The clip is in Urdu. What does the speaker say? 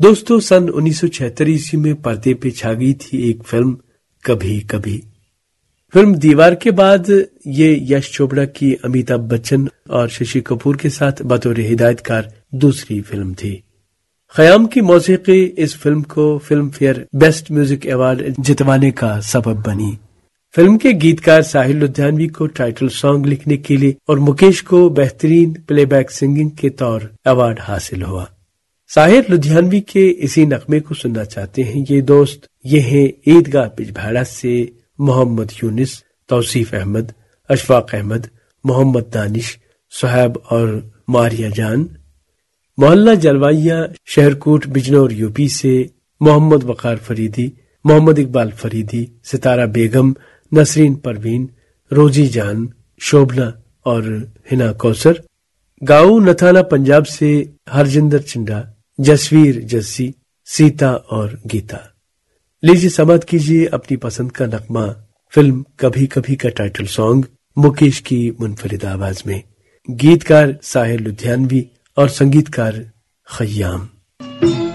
دوستو، سن 1976 میں پردے پہ چھا گئی تھی ایک فلم کبھی کبھی. فلم دیوار کے بعد یہ یش چوپڑا کی امیتابھ بچن اور ششی کپور کے ساتھ بطور ہدایت کار دوسری فلم تھی. خیام کی موسیقی اس فلم کو film fair best music award جتوانے کا سبب بنی. فلم کے گیتکار ساحل لدھیانوی کو ٹائٹل سانگ لکھنے کے لیے اور مکیش کو بہترین پلے بیک سنگنگ کے طور ایوارڈ حاصل ہوا. ساحل لدھیانوی کے اسی نغمے کو سننا چاہتے ہیں یہ دوست. یہ ہیں عیدگاہ بجبھاڑا سے محمد یونس، توصیف احمد، اشفاق احمد، محمد دانش، صہیب اور ماریہ جان. محلہ جلوائیہ شہرکوٹ بجنور یو پی سے محمد وقار فریدی، محمد اقبال فریدی، ستارہ بیگم، نسرین پروین، روزی جان، شوبنا اور ہنا کوثر. گاؤں نتھانا پنجاب سے ہرجندر چنڈا، جسویر جسی، سیتا اور گیتا. لیجیے سماعت کیجیے اپنی پسند کا نغمہ فلم کبھی کبھی کا ٹائٹل سانگ مکیش کی منفرد آواز میں. گیتکار ساحل لدھیانوی اور سنگیتکار خیام.